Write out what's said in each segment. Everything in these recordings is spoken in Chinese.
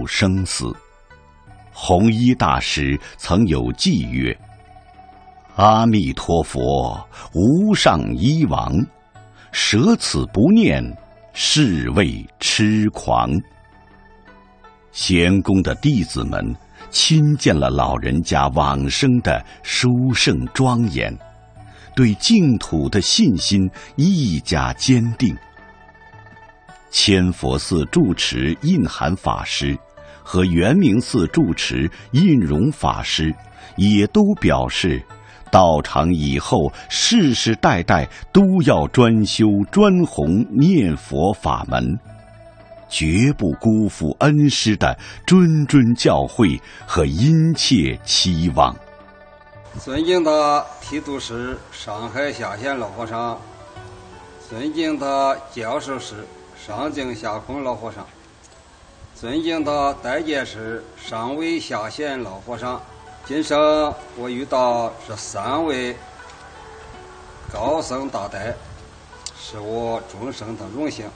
度生死。弘一大师曾有偈曰：阿弥陀佛，无上医王，舍此不念，是谓痴狂。贤公的弟子们亲见了老人家往生的殊胜庄严，对净土的信心愈加坚定。千佛寺住持印涵法师和圆明寺住持印容法师也都表示，道场以后世世代代都要专修专弘念佛法门，绝不辜负恩师的谆谆教诲和殷切期望。 尊敬的提督师上海下县老和尚，尊敬的教授师上京下空老和尚，尊敬的代监师上尉下县老和尚，今生我遇到这3位高僧大德，是我终生的荣幸。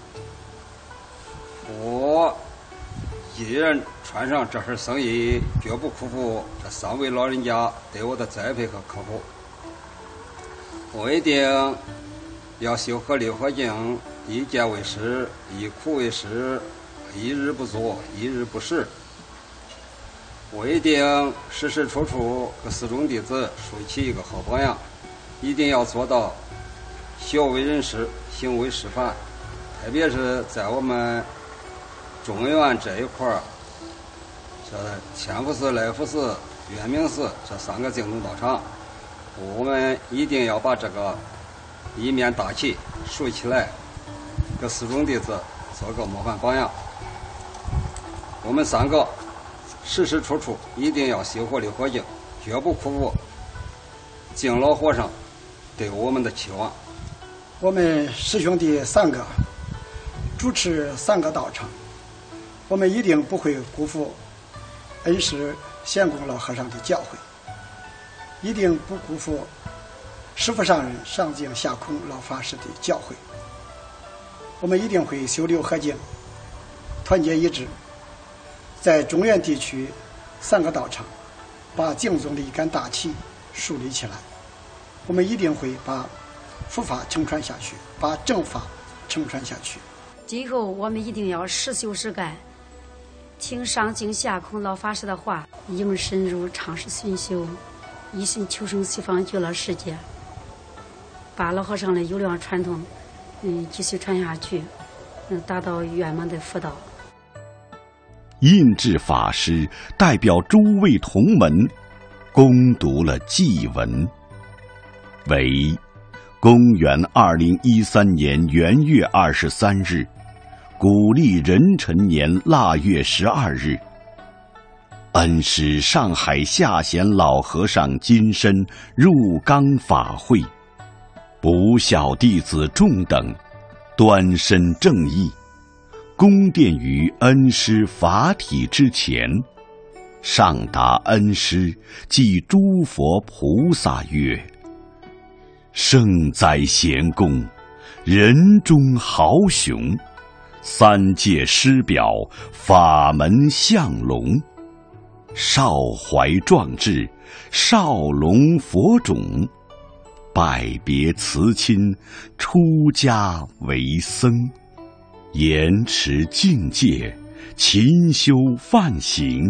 我一人穿上这份僧衣，绝不辜负这3位老人家对我的栽培和呵护。我一定要修合六合敬，一戒为师，一苦为师，一日不作，一日不食。我一定时时处处给寺中弟子树起一个好榜样，一定要做到学为人师，行为示范。特别是在我们中原这一块儿，这千佛寺、来福寺、圆明寺这3个净土道场，我们一定要把这个一面大旗竖起来，给寺中弟子做个模范榜样。我们3个时时处处一定要修活六合敬，绝不辜负敬老和尚对我们的期望。 我们师兄弟3个主持3个道场，我们一定不会辜负恩师贤公老和尚的教诲，一定不辜负师父上人上京下空老法师的教诲。我们一定会修六合敬，团结一致，在中原地区3个道场把净宗的一杆大旗树立起来。我们一定会把佛法承传下去，把正法承传下去。 今后我们一定要实修实干，听上京下空老法师的话，应深入常识熏修，一心求生西方极乐世界，把老和尚的优良传统继续传下去，达到圆满的佛道。 印智法师代表诸位同门恭读了祭文，为公元2013年元月23日，古历壬辰年腊月12日，恩师上海下贤老和尚金身入冈法会，不孝弟子众等端身正义，恭奠于恩师法体之前，上达恩师即诸佛菩萨曰：圣哉贤公，人中豪雄，3界师表，法门相龙，少怀壮志，少龙佛种，拜别辞亲，出家为僧，严持境界，勤修梵行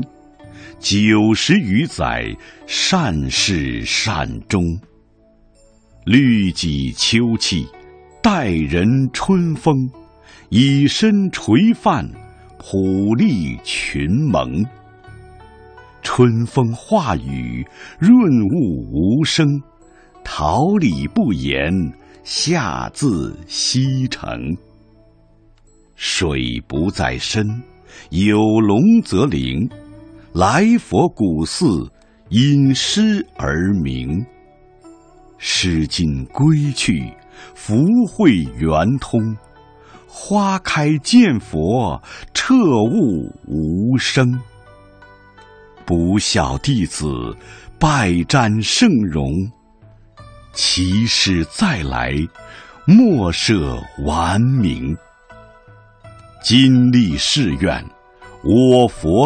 ，90余载，善事善终。律己秋气，待人春风，以身垂范，普利群蒙。春风化雨，润物无声，桃李不言，下自西城。水不在深，有龙则灵，来佛古寺，因师而名。诗经归去，福慧圆通，花开见佛，彻悟无生。不孝弟子，拜瞻圣容，其师再来，莫设顽名。今立誓愿，我佛